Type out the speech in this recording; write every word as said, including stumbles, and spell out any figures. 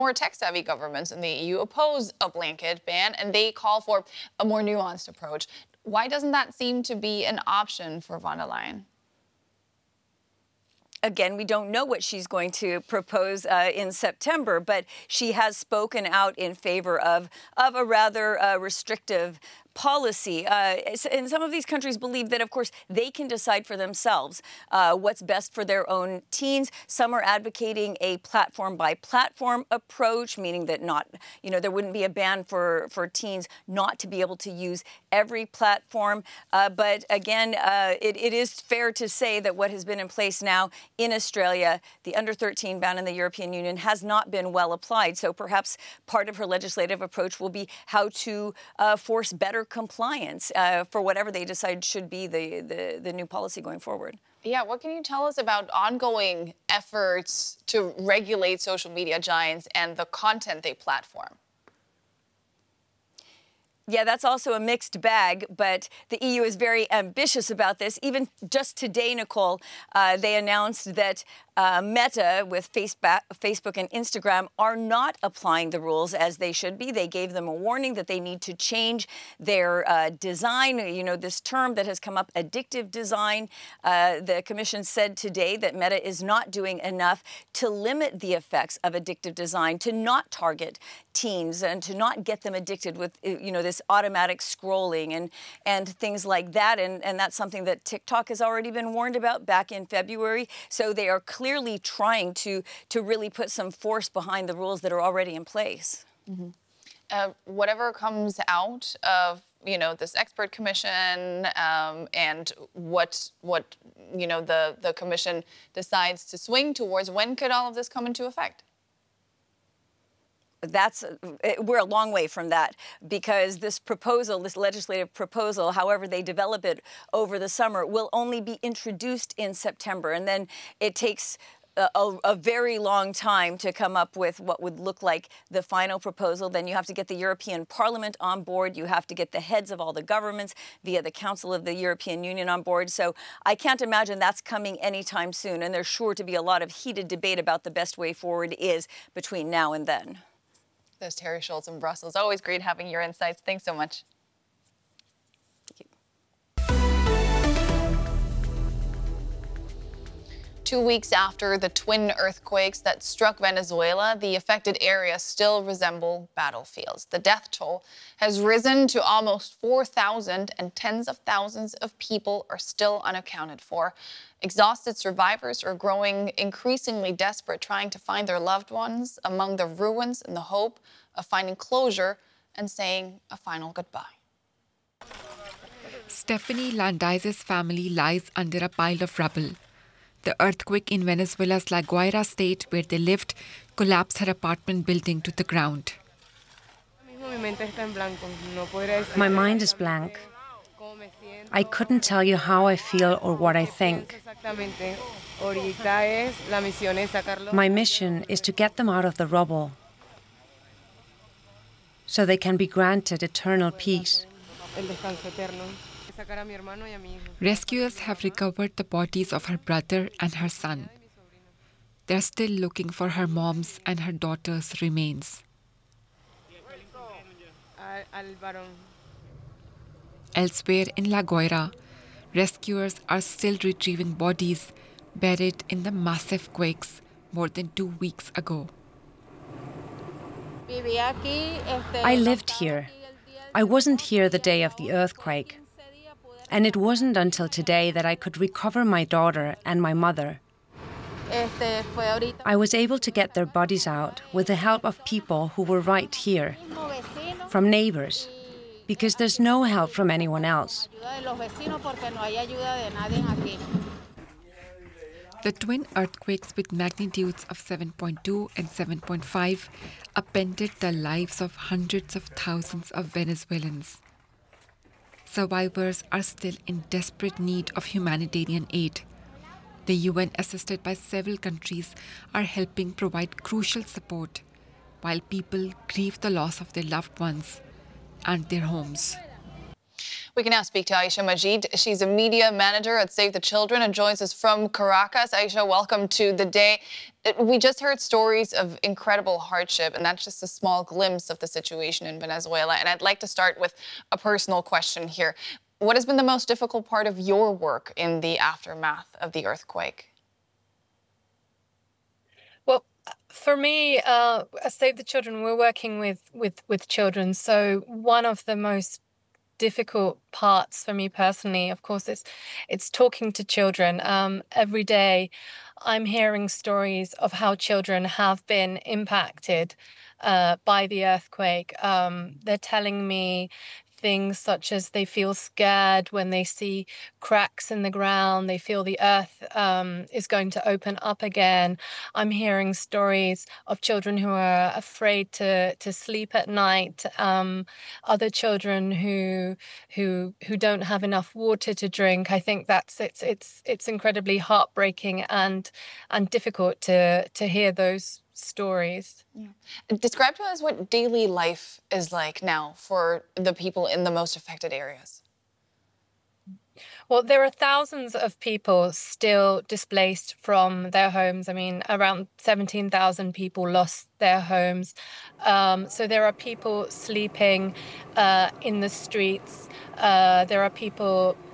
More tech-savvy governments in the E U oppose a blanket ban, and they call for a more nuanced approach. Why doesn't that seem to be an option for von der Leyen? Again, we don't know what she's going to propose uh, in September, but she has spoken out in favor of, of a rather uh, restrictive policy. Uh, and some of these countries believe that, of course, they can decide for themselves uh, what's best for their own teens. Some are advocating a platform-by-platform approach, meaning that not, you know, there wouldn't be a ban for, for teens not to be able to use every platform. Uh, but again, uh, it, it is fair to say that what has been in place now in Australia, the under thirteen ban in the European Union, has not been well applied. So perhaps part of her legislative approach will be how to uh, force better compliance uh, for whatever they decide should be the, the, the new policy going forward. Yeah, what can you tell us about ongoing efforts to regulate social media giants and the content they platform? Yeah, that's also a mixed bag, but the E U is very ambitious about this. Even just today, Nicole, uh, they announced that uh, Meta with Facebook and Instagram are not applying the rules as they should be. They gave them a warning that they need to change their uh, design. You know, this term that has come up, addictive design. Uh, the Commission said today that Meta is not doing enough to limit the effects of addictive design, to not target teens and to not get them addicted with, you know, this automatic scrolling and, and things like that. And, and that's something that TikTok has already been warned about back in February. So they are clearly trying to, to really put some force behind the rules that are already in place. Mm-hmm. uh, whatever comes out of, you know, this expert commission um, and what, what, you know, the, the commission decides to swing towards, when could all of this come into effect? That's, we're a long way from that, because this proposal, this legislative proposal, however they develop it over the summer, will only be introduced in September. And then it takes a, a, a very long time to come up with what would look like the final proposal. Then you have to get the European Parliament on board. You have to get the heads of all the governments via the Council of the European Union on board. So I can't imagine that's coming anytime soon. And there's sure to be a lot of heated debate about the best way forward is between now and then. There's Terry Schultz in Brussels. Always great having your insights. Thanks so much. Thank you. Two weeks after the twin earthquakes that struck Venezuela, the affected areas still resemble battlefields. The death toll has risen to almost four thousand, and tens of thousands of people are still unaccounted for. Exhausted survivors are growing increasingly desperate, trying to find their loved ones among the ruins in the hope of finding closure and saying a final goodbye. Stephanie Landiz's family lies under a pile of rubble. The earthquake in Venezuela's La Guaira state, where they lived, collapsed her apartment building to the ground. My mind is blank. I couldn't tell you how I feel or what I think. My mission is to get them out of the rubble so they can be granted eternal peace. Rescuers have recovered the bodies of her brother and her son. They're still looking for her mom's and her daughter's remains. Elsewhere in La Guaira, rescuers are still retrieving bodies buried in the massive quakes more than two weeks ago. I lived here. I wasn't here the day of the earthquake. And it wasn't until today that I could recover my daughter and my mother. I was able to get their bodies out with the help of people who were right here, from neighbors, because there's no help from anyone else. The twin earthquakes with magnitudes of seven point two and seven point five upended the lives of hundreds of thousands of Venezuelans. Survivors are still in desperate need of humanitarian aid. The U N, assisted by several countries, are helping provide crucial support while people grieve the loss of their loved ones and their homes. We can now speak to Aisha Majid. She's a media manager at Save the Children and joins us from Caracas. Aisha, welcome to the day. We just heard stories of incredible hardship, and that's just a small glimpse of the situation in Venezuela. And I'd like to start with a personal question here. What has been the most difficult part of your work in the aftermath of the earthquake? Well, for me, uh, at Save the Children, we're working with, with, with children. So one of the most difficult parts for me personally, of course, it's it's talking to children. Um, every day, I'm hearing stories of how children have been impacted uh, by the earthquake. Um, they're telling me things such as they feel scared when they see cracks in the ground. They feel the earth um, is going to open up again. I'm hearing stories of children who are afraid to to sleep at night. Um, other children who who who don't have enough water to drink. I think that's it's it's it's incredibly heartbreaking and and difficult to to hear those stories. Yeah. Describe to us what daily life is like now for the people in the most affected areas. Well, there are thousands of people still displaced from their homes. I mean, around seventeen thousand people lost their homes. Um, so there are people sleeping uh, in the streets. Uh, there are people